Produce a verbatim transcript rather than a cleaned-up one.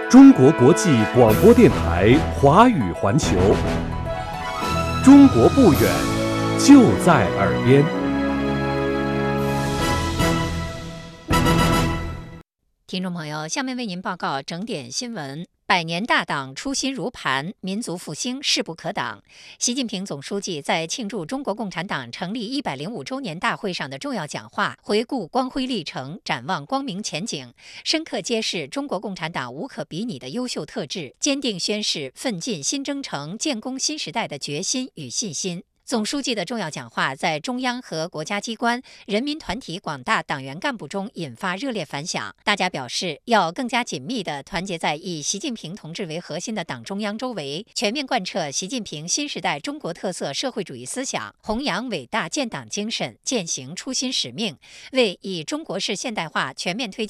中国国际广播电台华语环球，中国不远，就在耳边。 听众朋友，下面为您报告整点新闻。百年大党初心如磐，民族复兴势不可挡。习近平总书记在庆祝中国共产党成立一百零五周年大会上的重要讲话，回顾光辉历程，展望光明前景，深刻揭示中国共产党无可比拟的优秀特质，坚定宣示奋进新征程、建功新时代的决心与信心。总书记的重要讲话在中央和国家机关、人民团体广大党员干部中引发热烈反响。大家表示，要更加紧密地团结在以习近平同志为核心的党中央周围，全面贯彻习近平新时代中国特色社会主义思想，弘扬伟大建党精神，践行初心使命，为以中国式现代化全面推进